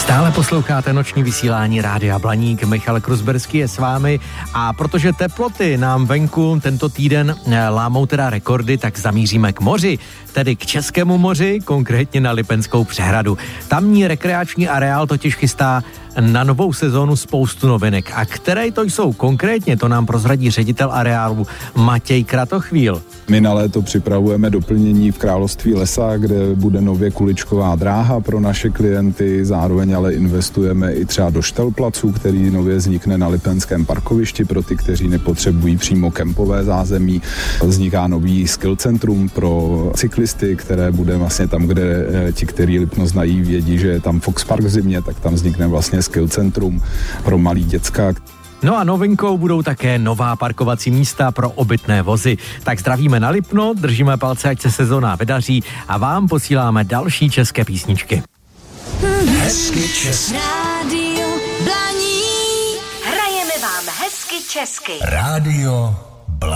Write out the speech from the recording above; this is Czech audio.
Stále posloucháte noční vysílání Rádia Blaník, Michal Kruzberský je s vámi a protože teploty nám venku tento týden lámou teda rekordy, tak zamíříme k moři, tedy k Českému moři, konkrétně na Lipenskou přehradu. Tamní rekreační areál totiž chystá na novou sezónu spoustu novinek. A které to jsou konkrétně, to nám prozradí ředitel areálu Matěj Kratochvíl. My na léto připravujeme doplnění v Království lesa, kde bude nově kuličková dráha pro naše klienty, zároveň ale investujeme i třeba do štelplacu, který nově vznikne na Lipenském parkovišti pro ty, kteří nepotřebují přímo kempové zázemí. Vzniká nový skill centrum pro cyklisty, které bude vlastně tam, kde ti, kteří Lipno znají, vědí, že je tam Fox Park v zimě, tak tam vznikne vlastně skill centrum pro malý děcka. No a novinkou budou také nová parkovací místa pro obytné vozy. Tak zdravíme na Lipno, držíme palce, ať se sezóna vydaří a vám posíláme další české písničky. Hezky česky. Rádio Blaník. Hrajeme vám hezky česky. Rádio